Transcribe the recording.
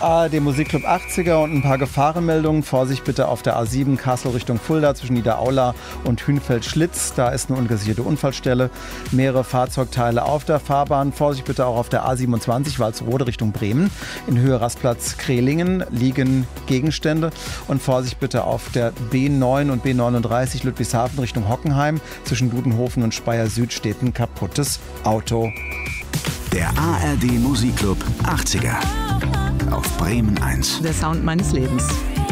ARD Musikclub 80er und ein paar Gefahrenmeldungen. Vorsicht bitte auf der A7 Kassel Richtung Fulda zwischen Niederaula und Hünfeld-Schlitz. Da ist eine ungesicherte Unfallstelle. Mehrere Fahrzeugteile auf der Fahrbahn. Vorsicht bitte auch auf der A27 Walsrode Richtung Bremen. In Höhe Rastplatz Krehlingen liegen Gegenstände. Und Vorsicht bitte auf der B9 und B39 Ludwigshafen Richtung Hockenheim. Zwischen Dudenhofen und Speyer Süd steht ein kaputtes Auto. Der ARD Musikclub 80er auf Bremen 1. Der Sound meines Lebens.